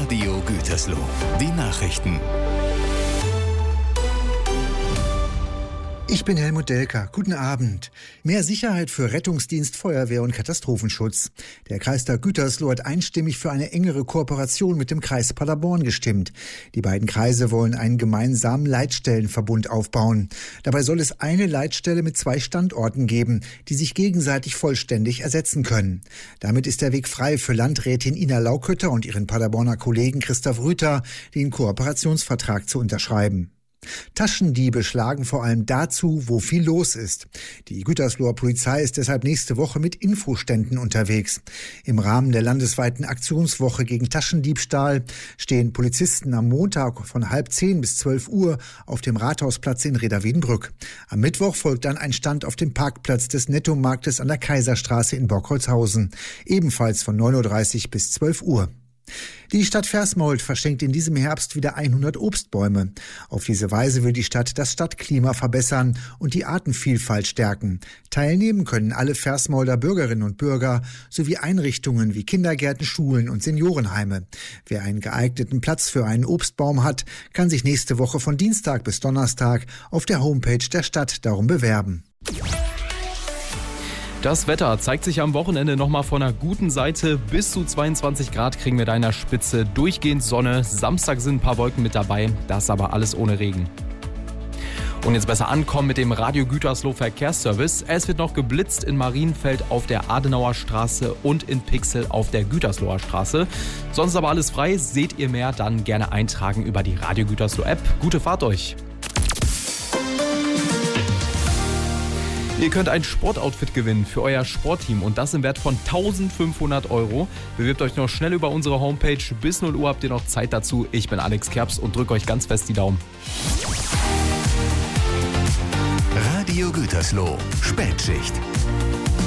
Radio Gütersloh. Die Nachrichten. Ich bin Helmut Delker. Guten Abend. Mehr Sicherheit für Rettungsdienst, Feuerwehr und Katastrophenschutz. Der Kreistag Gütersloh hat einstimmig für eine engere Kooperation mit dem Kreis Paderborn gestimmt. Die beiden Kreise wollen einen gemeinsamen Leitstellenverbund aufbauen. Dabei soll es eine Leitstelle mit 2 Standorten geben, die sich gegenseitig vollständig ersetzen können. Damit ist der Weg frei für Landrätin Ina Laukötter und ihren Paderborner Kollegen Christoph Rüther, den Kooperationsvertrag zu unterschreiben. Taschendiebe schlagen vor allem dazu, wo viel los ist. Die Gütersloher Polizei ist deshalb nächste Woche mit Infoständen unterwegs. Im Rahmen der landesweiten Aktionswoche gegen Taschendiebstahl stehen Polizisten am Montag von 9:30 bis 12 Uhr auf dem Rathausplatz in Reda-Wiedenbrück. Am Mittwoch folgt dann ein Stand auf dem Parkplatz des Nettomarktes an der Kaiserstraße in Borkholzhausen, ebenfalls von 9:30 bis 12 Uhr. Die Stadt Versmold verschenkt in diesem Herbst wieder 100 Obstbäume. Auf diese Weise will die Stadt das Stadtklima verbessern und die Artenvielfalt stärken. Teilnehmen können alle Versmolder Bürgerinnen und Bürger sowie Einrichtungen wie Kindergärten, Schulen und Seniorenheime. Wer einen geeigneten Platz für einen Obstbaum hat, kann sich nächste Woche von Dienstag bis Donnerstag auf der Homepage der Stadt darum bewerben. Das Wetter zeigt sich am Wochenende nochmal von einer guten Seite. Bis zu 22 Grad kriegen wir da in der Spitze. Durchgehend Sonne. Samstag sind ein paar Wolken mit dabei. Das aber alles ohne Regen. Und jetzt besser ankommen mit dem Radio Gütersloh Verkehrsservice. Es wird noch geblitzt in Marienfeld auf der Adenauer Straße und in Pixel auf der Gütersloher Straße. Sonst aber alles frei. Seht ihr mehr, dann gerne eintragen über die Radio Gütersloh App. Gute Fahrt euch! Ihr könnt ein Sportoutfit gewinnen für euer Sportteam und das im Wert von 1.500 €. Bewirbt euch noch schnell über unsere Homepage. Bis 0 Uhr habt ihr noch Zeit dazu. Ich bin Alex Kerps und drücke euch ganz fest die Daumen. Radio Gütersloh. Spätschicht.